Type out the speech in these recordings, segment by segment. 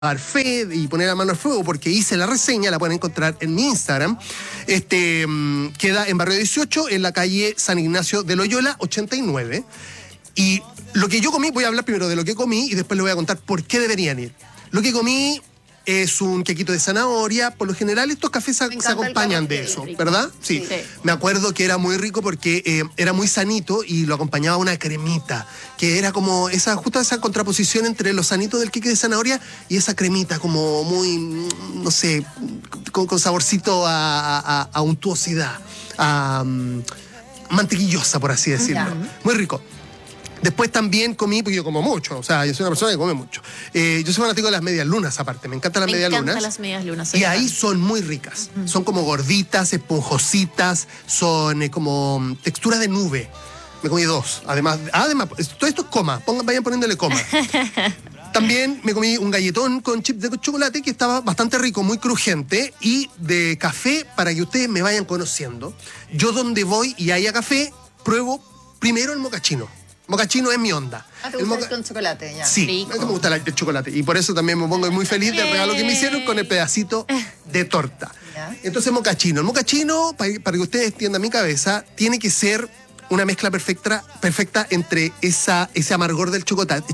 dar fe y poner la mano al fuego porque hice la reseña, la pueden encontrar en mi Instagram. Queda en Barrio 18, en la calle San Ignacio de Loyola, 89. Y lo que yo comí, voy a hablar primero de lo que comí y después les voy a contar por qué deberían ir. Lo que comí es un quequito de zanahoria. Por lo general estos cafés se acompañan de eso, ¿verdad? Sí. Me acuerdo que era muy rico porque era muy sanito y lo acompañaba una cremita, que era como justo esa contraposición entre lo sanito del queque de zanahoria y esa cremita como muy, no sé, con saborcito a untuosidad, a mantequillosa, por así decirlo. Muy rico. Después también comí, porque yo como mucho, o sea, yo soy una persona que come mucho. Yo soy fanático de las medias lunas, aparte, me encantan las medias lunas. Me encantan las medias lunas. Y ahí son muy ricas. Son como gorditas, esponjositas, son como textura de nube. Me comí 2. Además, todo esto es coma, vayan poniéndole coma. También me comí un galletón con chip de chocolate que estaba bastante rico, muy crujiente, y de café para que ustedes me vayan conociendo. Yo donde voy y haya café, pruebo primero el mocachino. Mocachino es mi onda. ¿Te gusta con chocolate? Ya. Sí, me gusta el chocolate. Y por eso también me pongo muy feliz del regalo que me hicieron con el pedacito de torta. ¿Ya? Entonces, mocachino. El mocachino, para que ustedes entiendan mi cabeza, tiene que ser una mezcla perfecta entre ese amargor del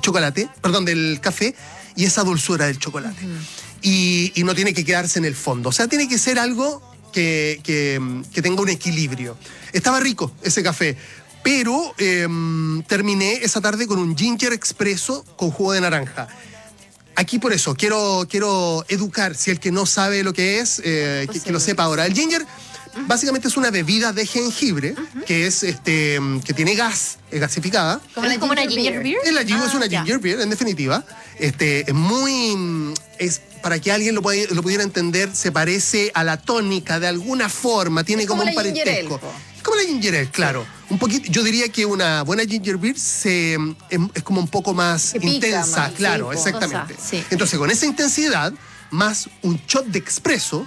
del café, y esa dulzura del chocolate. Y no tiene que quedarse en el fondo. O sea, tiene que ser algo que tenga un equilibrio. Estaba rico ese café. Pero terminé esa tarde con un ginger expreso con jugo de naranja. Aquí por eso, quiero educar, si el que no sabe lo que es, que lo sepa ahora. El ginger básicamente es una bebida de jengibre que es que tiene gas, es gasificada. ¿Es como una ginger beer? Es una ginger beer, en definitiva. Es muy... para que alguien lo pudiera entender, se parece a la tónica de alguna forma, tiene como un parentesco. Como la ginger ale, claro. Un poquito, yo diría que una buena ginger beer es como un poco más intensa, más, claro, sí, exactamente. Sí. Entonces, con esa intensidad, más un shot de espresso,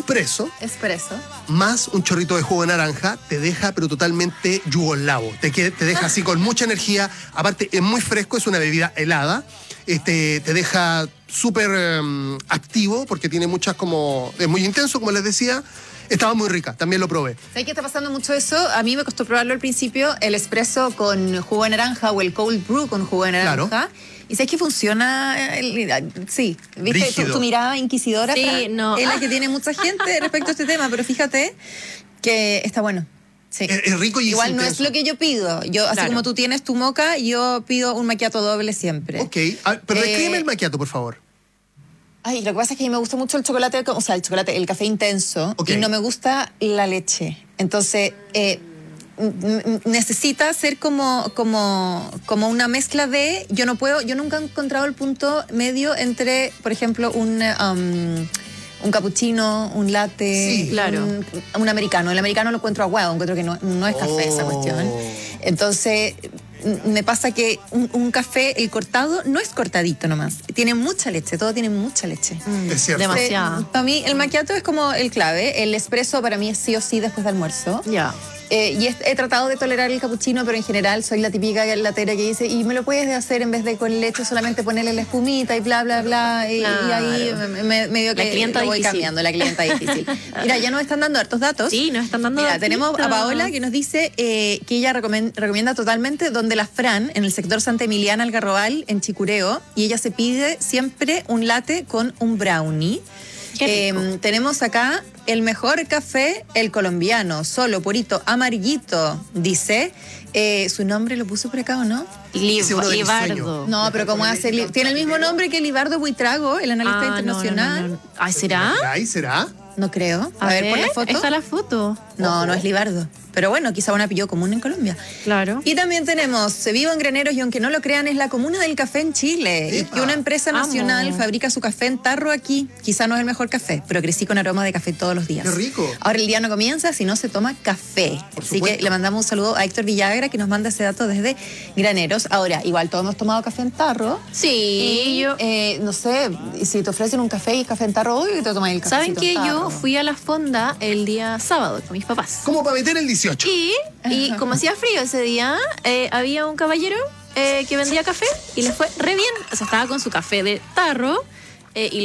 más un chorrito de jugo de naranja, te deja pero totalmente yugoslavo. Te deja así con mucha energía. Aparte, es muy fresco, es una bebida helada. Te deja súper activo porque tiene muchas es muy intenso, como les decía. Estaba muy rica, también lo probé. ¿Sabes qué está pasando mucho eso? A mí me costó probarlo al principio, el espresso con jugo de naranja o el cold brew con jugo de naranja. Claro. ¿Y sabes que funciona? Sí, ¿viste? Tu mirada inquisidora. Sí, no. Es la que tiene mucha gente respecto a este tema, pero fíjate que está bueno. Sí. Es rico y igual no es lo que yo pido. Así como tú tienes tu mocha, yo pido un macchiato doble siempre. Ok, pero descríbeme el macchiato, por favor. Ay, lo que pasa es que a mí me gusta mucho el café intenso, y no me gusta la leche. Entonces, necesita ser como una mezcla de... Yo nunca he encontrado el punto medio entre, por ejemplo, un cappuccino, un latte, sí, claro. un americano. El americano lo encuentro aguado, encuentro que no es café esa cuestión. Entonces... me pasa que un café, el cortado, no es cortadito nomás. Tiene mucha leche, todo tiene mucha leche. Es cierto. Demasiado. Para mí, el macchiato es como el clave. El espresso para mí es sí o sí después de almuerzo. Ya. Y he tratado de tolerar el cappuccino, pero en general soy la típica latera que dice, y me lo puedes hacer en vez de con leche, solamente ponerle la espumita y bla, bla, bla. Y ahí medio que la clienta lo voy cambiando, la clienta difícil. Mira, ya nos están dando hartos datos. Sí, nos están dando datos. Tenemos a Paola que nos dice que ella recomienda totalmente donde la Fran, en el sector Santa Emiliana, Algarrobal, en Chicureo, y ella se pide siempre un latte con un brownie. Tenemos acá el mejor café, el colombiano, solo, purito, amarguito, dice. ¿Su nombre lo puso por acá o no? Libardo. No, pero ¿cómo hace? Tiene el mismo nombre que Libardo Buitrago, el analista internacional. No. Ay, ¿será? ¿Será? No creo. A ver, pon la foto. Está la foto. No es Libardo. Pero bueno, quizá un apellido común en Colombia. Claro. Y también tenemos, vivo en Graneros y aunque no lo crean, es la comuna del café en Chile. Y que una empresa nacional fabrica su café en tarro aquí. Quizá no es el mejor café, pero crecí con aroma de café todos los días. ¡Qué rico! Ahora el día no comienza si no se toma café. Así que le mandamos un saludo a Héctor Villagra que nos manda ese dato desde Graneros. Ahora, igual todos hemos tomado café en tarro. Sí. Y no sé, si te ofrecen un café y café en tarro, obvio que te tomas el café. ¿Saben que yo fui a la fonda el día sábado con mis papás? ¿Cómo para meter el 18? Y como hacía frío ese día, había un caballero que vendía café y le fue re bien. O sea, estaba con su café de tarro y